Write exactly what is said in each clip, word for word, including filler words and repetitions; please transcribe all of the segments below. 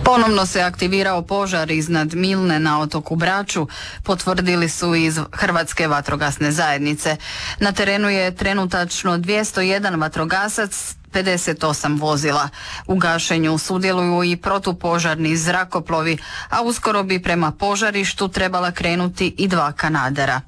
Ponovno se aktivirao požar iznad Milne na otoku Braču, potvrdili su iz Hrvatske vatrogasne zajednice. Na terenu je trenutačno dvjesto jedan vatrogasac, pedeset osam vozila. U gašenju sudjeluju i protupožarni zrakoplovi, a uskoro bi prema požarištu trebala krenuti i dva kanadera.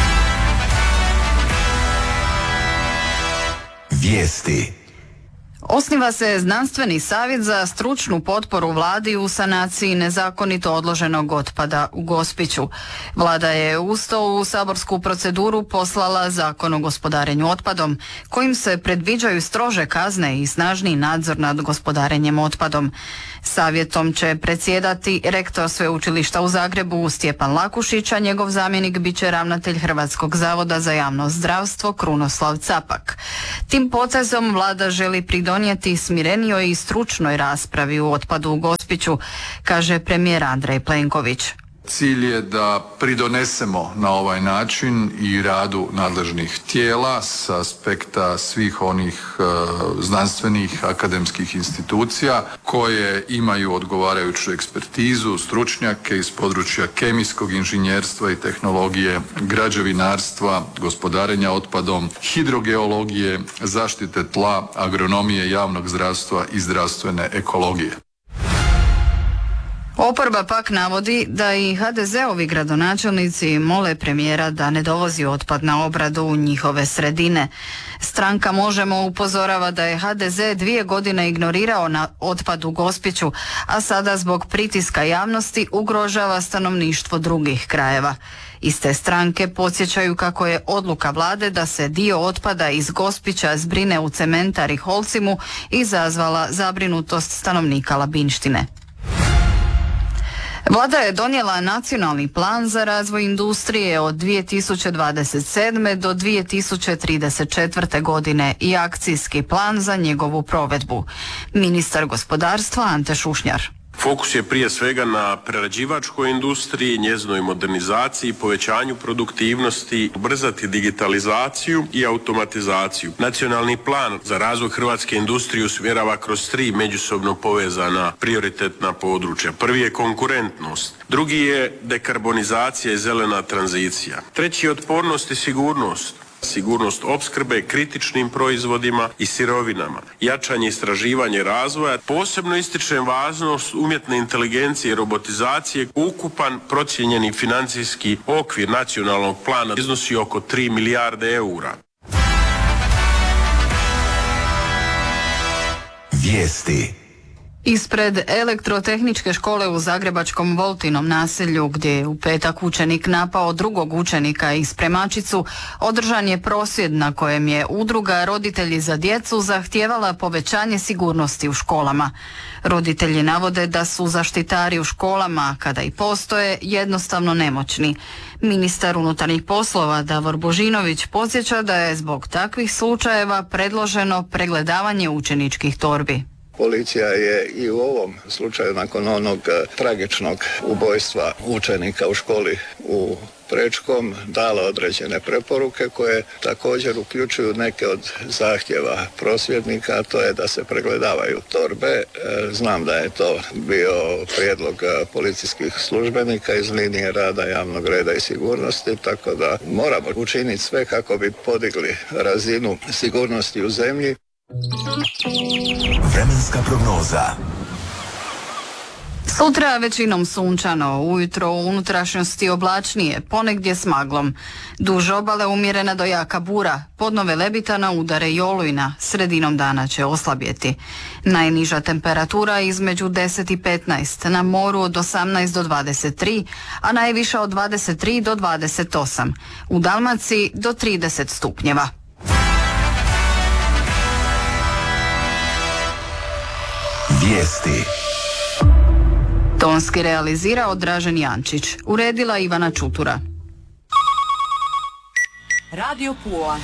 Vijesti. Osniva se znanstveni savjet za stručnu potporu vladi u sanaciji nezakonito odloženog otpada u Gospiću. Vlada je uz to u saborsku proceduru poslala Zakon o gospodarenju otpadom, kojim se predviđaju strože kazne i snažniji nadzor nad gospodarenjem otpadom. Savjetom će predsjedati rektor Sveučilišta u Zagrebu Stjepan Lakušić, a njegov zamjenik bit će ravnatelj Hrvatskog zavoda za javno zdravstvo Krunoslav Capak. Tim potezom vlada želi pridonijeti smirenijoj i stručnoj raspravi u otpadu u Gospiću, kaže premijer Andrej Plenković. Cilj je da pridonesemo na ovaj način i radu nadležnih tijela s aspekta svih onih e, znanstvenih akademskih institucija koje imaju odgovarajuću ekspertizu, stručnjake iz područja kemijskog inženjerstva i tehnologije, građevinarstva, gospodarenja otpadom, hidrogeologije, zaštite tla, agronomije, javnog zdravstva i zdravstvene ekologije. Oporba pak navodi da i ha de ze-ovi gradonačelnici mole premijera da ne dovozi otpad na obradu u njihove sredine. Stranka Možemo upozorava da je ha de ze dvije godine ignorirao na otpad u Gospiću, a sada zbog pritiska javnosti ugrožava stanovništvo drugih krajeva. Iz te stranke podsjećaju kako je odluka vlade da se dio otpada iz Gospića zbrine u cementari Holcimu izazvala zabrinutost stanovnika Labinštine. Vlada je donijela nacionalni plan za razvoj industrije od dvije tisuće dvadeset sedme do dvije tisuće trideset četvrte. godine i akcijski plan za njegovu provedbu. Ministar gospodarstva Ante Šušnjar. Fokus je prije svega na prerađivačkoj industriji, njezinoj modernizaciji, povećanju produktivnosti, ubrzati digitalizaciju i automatizaciju. Nacionalni plan za razvoj hrvatske industrije usmjerava kroz tri međusobno povezana prioritetna područja. Prvi je konkurentnost, drugi je dekarbonizacija i zelena tranzicija, treći je otpornost i sigurnost. Sigurnost opskrbe kritičnim proizvodima i sirovinama, jačanje istraživanja i razvoja. Posebno ističem važnost umjetne inteligencije i robotizacije. Ukupan procijenjeni financijski okvir nacionalnog plana iznosi oko tri milijarde eura. Vijesti. Ispred elektrotehničke škole u zagrebačkom Voltinom naselju, gdje je u petak učenik napao drugog učenika i spremačicu, održan je prosvjed na kojem je udruga Roditelji za djecu zahtijevala povećanje sigurnosti u školama. Roditelji navode da su zaštitari u školama, kada i postoje, jednostavno nemoćni. Ministar unutarnjih poslova Davor Božinović podsjeća da je zbog takvih slučajeva predloženo pregledavanje učeničkih torbi. Policija je i u ovom slučaju nakon onog tragičnog ubojstva učenika u školi u Prečkom dala određene preporuke koje također uključuju neke od zahtjeva prosvjednika, a to je da se pregledavaju torbe. Znam da je to bio prijedlog policijskih službenika iz linije rada javnog reda i sigurnosti, tako da moramo učiniti sve kako bi podigli razinu sigurnosti u zemlji. Vremenska prognoza. Sutra većinom sunčano, ujutro u unutrašnjosti oblačnije, ponegdje s maglom. Duž obale umjerena do jaka bura, podnove Lebitana udare i olujna, sredinom dana će oslabjeti. Najniža temperatura između deset i petnaest, na moru od osamnaest do dvadeset tri, a najviša od dvadeset tri do dvadeset osam. U Dalmaciji do trideset stupnjeva. Vijesti. Tonski realizirao Dražen Jančić, uredila Ivana Čutura. Radio Pula.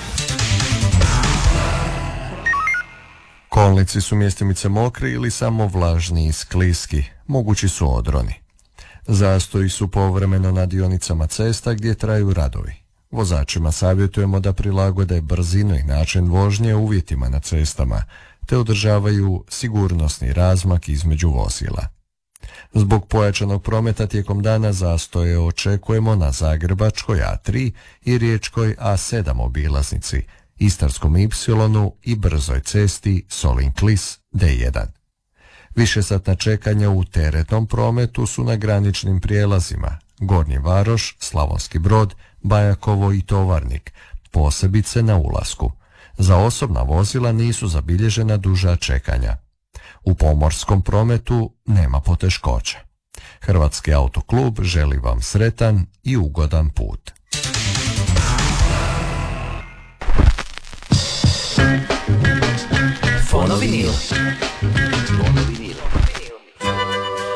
Kolnici su mjestimice mokri ili samo vlažni i skliski, mogući su odroni. Zastoji su povremeno na dionicama cesta gdje traju radovi. Vozačima savjetujemo da prilagode brzinu i način vožnje uvjetima na cestama, te održavaju sigurnosni razmak između vozila. Zbog pojačanog prometa tijekom dana zastoje očekujemo na Zagrebačkoj A tri i Riječkoj A sedam obilaznici, Istarskom Ipsilonu i brzoj cesti Solin-Klis D jedan. Višesatna čekanja u teretnom prometu su na graničnim prijelazima Gornji Varoš, Slavonski Brod, Bajakovo i Tovarnik, posebice na ulasku. Za osobna vozila nisu zabilježena duža čekanja. U pomorskom prometu nema poteškoća. Hrvatski autoklub želi vam sretan i ugodan put. Fonovinil. Fonovinil.